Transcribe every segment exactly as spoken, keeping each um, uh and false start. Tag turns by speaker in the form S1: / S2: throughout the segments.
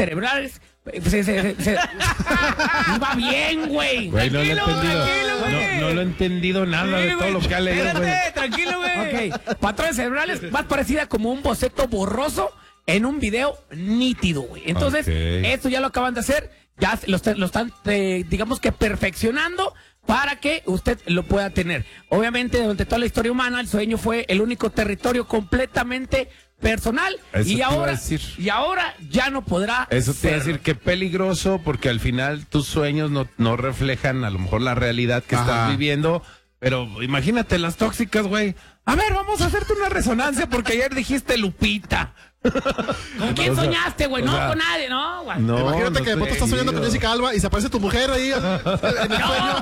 S1: cerebrales. Se, se, se, se... Iba bien, güey.
S2: Güey, no lo he entendido. No, no lo he entendido nada sí, de todo lo que ha leído, güey.
S1: Tranquilo, güey. Ok, patrones cerebrales, más parecida como un boceto borroso en un video nítido, güey. Entonces, okay. Esto ya lo acaban de hacer, ya lo, lo están, eh, digamos que perfeccionando para que usted lo pueda tener. Obviamente, durante toda la historia humana, el sueño fue el único territorio completamente personal. Eso y ahora y ahora ya no podrá
S2: eso te iba a decir, qué peligroso, porque al final tus sueños no, no reflejan a lo mejor la realidad que Ajá. estás viviendo. Pero imagínate las tóxicas, güey. A ver, vamos a hacerte una resonancia porque ayer dijiste Lupita.
S1: ¿Con quién o sea, soñaste, güey? No, sea, con nadie, no, güey.
S3: No, imagínate no que de pronto estás soñando con Jessica Alba y se aparece tu mujer ahí en el sueño.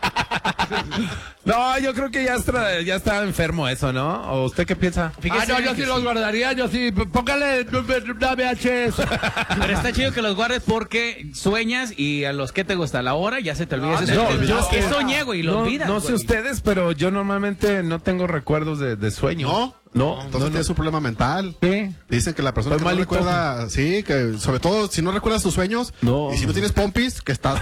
S2: No, yo creo que ya está, ya está enfermo eso, ¿no? ¿O usted qué piensa?
S4: Fíjese ah, no, yo sí, sí los guardaría, yo sí. Póngale una V H S. Pero está chido que los guardes porque sueñas y a los que te gusta, a la hora ya se te olvida. No, no, yo que soñé, güey, y lo
S2: no,
S4: olvidas.
S2: No sé
S4: güey.
S2: ustedes, pero yo normalmente no tengo recuerdos de, de sueño.
S3: ¿No? No, entonces no, tiene no. su problema mental.
S2: ¿Qué?
S3: Dicen que la persona
S2: pues
S3: que no recuerda, sí, que sobre todo si no recuerdas tus sueños,
S2: no.
S3: y si no tienes pompis, que estás.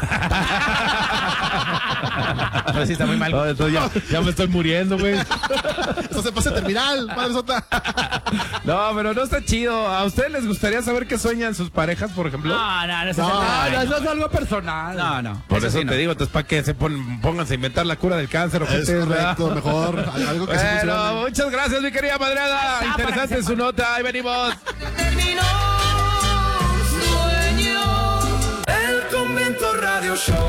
S2: Pero sí está muy mal. No, entonces ya, ya me estoy muriendo, güey.
S3: Eso se pasa terminal, padre Sota.
S2: No, pero no está chido. ¿A ustedes les gustaría saber qué sueñan sus parejas, por ejemplo?
S1: No, no, no, eso,
S4: no,
S1: no,
S4: no, eso es algo personal.
S1: No, no.
S2: Por eso, eso sí te no. digo, entonces para que se pon, pónganse a inventar la cura del cáncer o
S3: es correcto, mejor. Algo que
S2: bueno, se muchas gracias, mi querida Madreada. Interesante su nota, ahí venimos.
S5: Terminó sueño. El Convento Radio Show.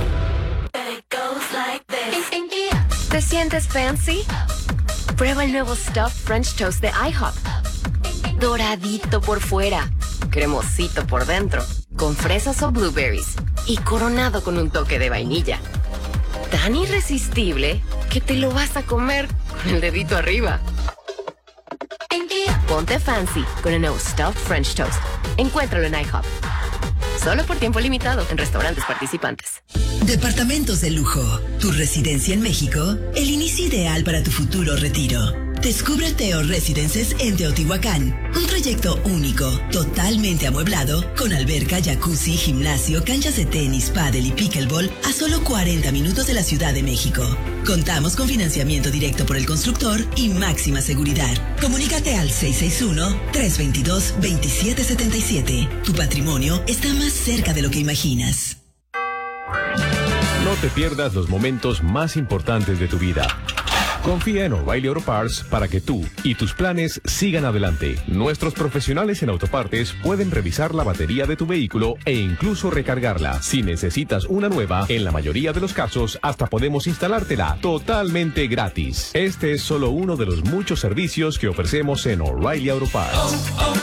S6: ¿Te sientes fancy? Prueba el nuevo Stuffed French Toast de IHOP. Doradito por fuera, cremosito por dentro, con fresas o blueberries y coronado con un toque de vainilla. Tan irresistible que te lo vas a comer con el dedito arriba. Ponte fancy con el nuevo Stuffed French Toast. Encuéntralo en IHOP. Solo por tiempo limitado en restaurantes participantes.
S7: Departamentos de lujo, tu residencia en México, el inicio ideal para tu futuro retiro. Descubre Teo Residences en Teotihuacán, un proyecto único, totalmente amueblado, con alberca, jacuzzi, gimnasio, canchas de tenis, pádel y pickleball a solo cuarenta minutos de la Ciudad de México. Contamos con financiamiento directo por el constructor y máxima seguridad. Comunícate al seis seis uno, tres dos dos, dos siete siete siete. Tu patrimonio está más cerca de lo que imaginas.
S8: No te pierdas los momentos más importantes de tu vida. Confía en O'Reilly Auto Parts para que tú y tus planes sigan adelante. Nuestros profesionales en autopartes pueden revisar la batería de tu vehículo e incluso recargarla. Si necesitas una nueva, en la mayoría de los casos, hasta podemos instalártela totalmente gratis. Este es solo uno de los muchos servicios que ofrecemos en O'Reilly Auto Parts.
S5: Oh, oh,